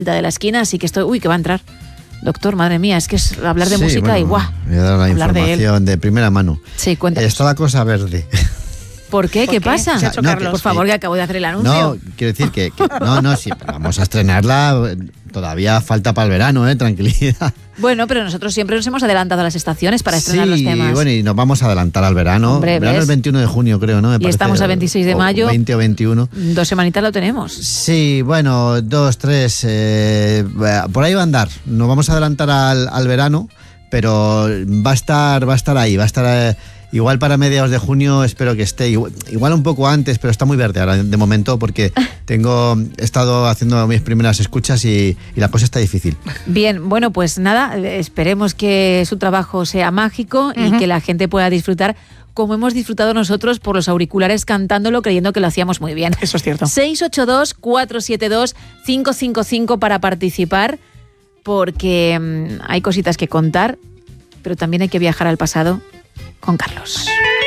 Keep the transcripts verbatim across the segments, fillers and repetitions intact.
de la esquina, así que estoy... Uy, que va a entrar. Doctor, madre mía, es que es hablar de sí, música bueno, y guau. Me ha dado la hablar información de, de primera mano. Sí, cuéntanos. Está la cosa verde. ¿Por qué? ¿Por ¿Qué qué? pasa? Se ha hecho No, Carlos. Por favor, que acabo de hacer el anuncio. No, quiero decir que, que no, no, sí, pero vamos a estrenarla. Todavía falta para el verano, ¿eh? Tranquilidad. Bueno, pero nosotros siempre nos hemos adelantado a las estaciones para estrenar sí, los temas. Bueno, y nos vamos a adelantar al verano. Hombre, verano ¿ves? es veintiuno de junio, creo, ¿no? Me Y parece, estamos a veintiséis de mayo. O veinte o veintiuno. Dos semanitas lo tenemos. Sí, bueno, dos, tres. Eh, por ahí va a andar. Nos vamos a adelantar al, al verano, pero va a estar, va a estar ahí, va a estar. Eh, Igual para mediados de junio espero que esté, igual, igual un poco antes, pero está muy verde ahora de momento porque tengo he estado haciendo mis primeras escuchas y, y la cosa está difícil. Bien, bueno, pues nada, esperemos que su trabajo sea mágico y uh-huh. que la gente pueda disfrutar como hemos disfrutado nosotros por los auriculares cantándolo, creyendo que lo hacíamos muy bien. Eso es cierto. seis ocho dos, cuatro siete dos, cinco cinco cinco para participar, porque mmm, hay cositas que contar, pero también hay que viajar al pasado con Carlos.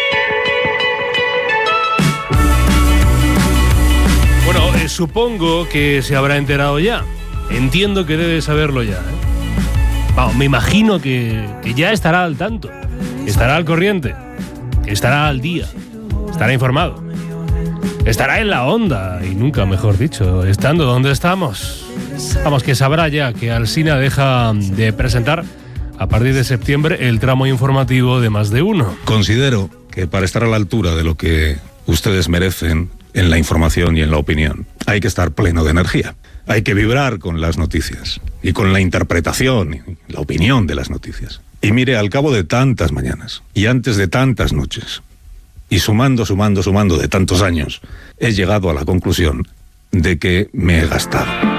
Bueno, eh, supongo que se habrá enterado ya. Entiendo que debe saberlo ya, ¿eh? Vamos, me imagino que, que ya estará al tanto, estará al corriente, estará al día, estará informado, estará en la onda y nunca mejor dicho, estando donde estamos. Vamos, que sabrá ya que Alsina deja de presentar a partir de septiembre el tramo informativo de Más de Uno. Considero que para estar a la altura de lo que ustedes merecen en la información y en la opinión, hay que estar pleno de energía. Hay que vibrar con las noticias y con la interpretación y la opinión de las noticias. Y mire, al cabo de tantas mañanas y antes de tantas noches, y sumando, sumando, sumando de tantos años, he llegado a la conclusión de que me he gastado.